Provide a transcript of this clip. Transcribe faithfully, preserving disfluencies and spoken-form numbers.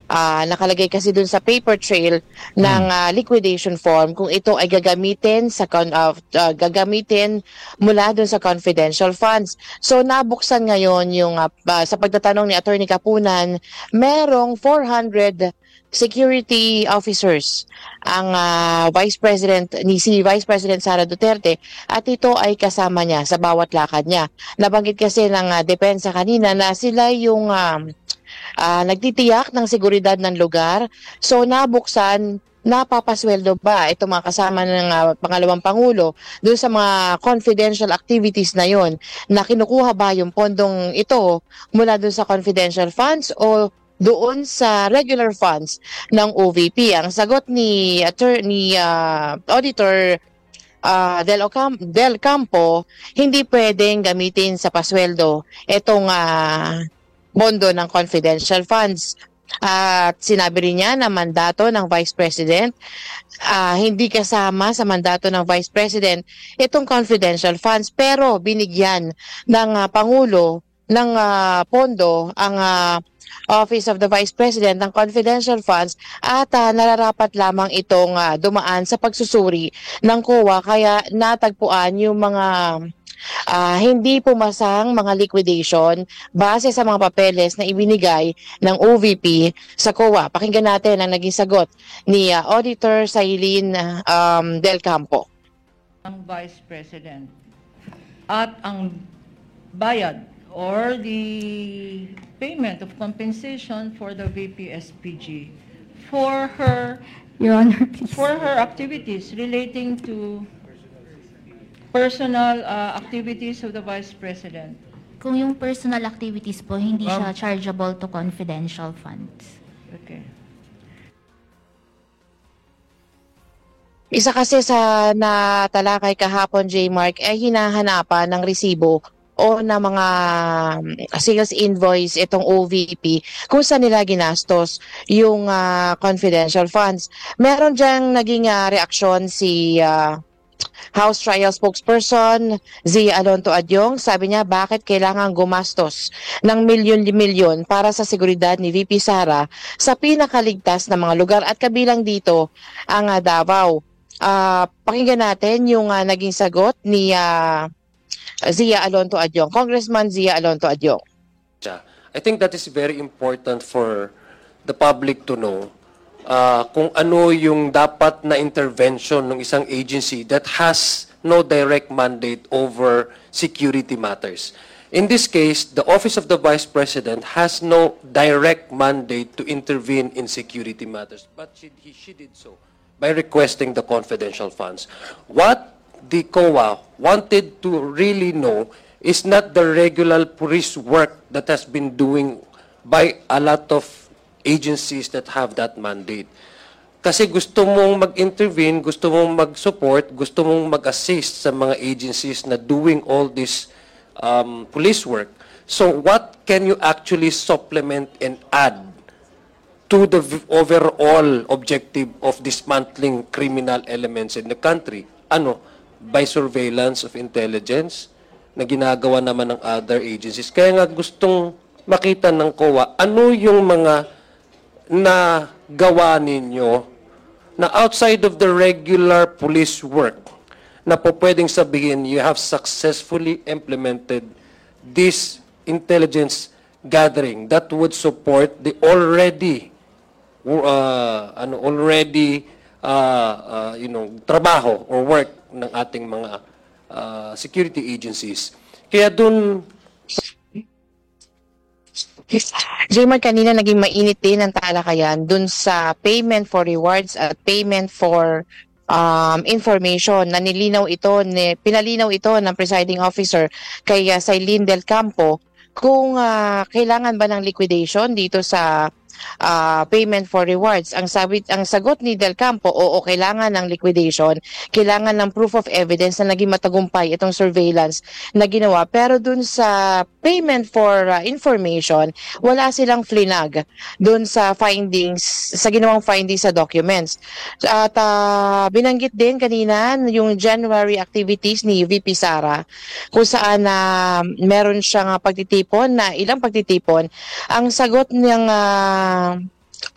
uh, nakalagay kasi dun sa paper trail ng uh, liquidation form kung ito ay gagamitin sa con uh, uh, gagamitin mula dun sa confidential funds. So nabuksan ngayon yung uh, uh, sa pagtatanong ni Attorney Kapunan, merong four hundred security officers ang uh, Vice President ni si Vice President Sara Duterte at ito ay kasama niya sa bawat lakad niya. Nabanggit kasi ng uh, depensa kanina na sila yung uh, uh, nagtitiyak ng seguridad ng lugar. So nabuksan, napapasweldo ba ito mga kasama ng uh, pangalawang pangulo doon sa mga confidential activities na yon, na kinukuha ba yung pondong ito mula doon sa confidential funds o doon sa regular funds ng O V P? Ang sagot ni attorney uh, auditor uh, Del, Ocam Del Campo, hindi pwedeng gamitin sa pasweldo itong uh, pondo ng confidential funds. At uh, sinabi rin niya na mandato ng Vice President, uh, hindi kasama sa mandato ng Vice President itong confidential funds, pero binigyan ng uh, Pangulo ng uh, pondo ang uh, Office of the Vice President ng confidential funds at uh, nararapat lamang itong uh, dumaan sa pagsusuri ng C O A, kaya natagpuan yung mga uh, hindi pumasang mga liquidation base sa mga papeles na ibinigay ng O V P sa C O A. Pakinggan natin ang naging sagot ni uh, Auditor Sailin um, Del Campo. Ang Vice President at ang bayad or the payment of compensation for the V P S P G for her Your Honor, please. for her activities relating to personal uh, activities of the Vice President. Kung yung personal activities po, hindi siya Um, chargeable to confidential funds. Okay. Isa kasi sa natalakay kahapon, J. Mark, ay hinahanapan ng resibo o na mga sales invoice itong O V P kung saan nila ginastos yung uh, confidential funds. Meron diyang naging uh, reaksyon si uh, House Trial Spokesperson Zia Alonto Adyong. Sabi niya, bakit kailangan gumastos ng milyon-milyon para sa seguridad ni V P Sara sa pinakaligtas na mga lugar, at kabilang dito ang uh, Davao. Uh, pakinggan natin yung uh, naging sagot ni uh, Zia Alonto Adyong, Congressman Zia Alonto Adyong. I think that is very important for the public to know uh, kung ano yung dapat na intervention ng isang agency that has no direct mandate over security matters. In this case, the Office of the Vice President has no direct mandate to intervene in security matters, but she, he, she did so by requesting the confidential funds. What the C O A wanted to really know is not the regular police work that has been doing by a lot of agencies that have that mandate. Kasi gusto mong mag-intervene, gusto mong mag-support, gusto mong mag-assist sa mga agencies na doing all this um, police work. So what can you actually supplement and add to the overall objective of dismantling criminal elements in the country? Ano? By surveillance of intelligence na ginagawa naman ng other agencies. Kaya nga gustong makita ng C O A ano yung mga nagawa ninyo na outside of the regular police work na po pwedeng sabihin you have successfully implemented this intelligence gathering that would support the already uh, ano already uh, uh, you know trabaho or work ng ating mga uh, security agencies. Kaya dun... J-Mar, kanina naging mainit din ang talakayan dun sa payment for rewards at payment for um, information. Nanilinaw ito, ni, pinalinaw ito ng presiding officer kay uh, Sailin Del Campo kung uh, kailangan ba ng liquidation dito sa uh, payment for rewards. Ang sabi, ang sagot ni Del Campo, oo, kailangan ng liquidation, kailangan ng proof of evidence na naging matagumpay itong surveillance na ginawa. Pero dun sa payment for uh, information, wala silang flinag dun sa findings, sa ginawang findings sa documents. At uh, binanggit din kanina yung January activities ni V P Sara, kung saan uh, meron siyang uh, pagtitipon na ilang pagtitipon. Ang sagot niyang uh,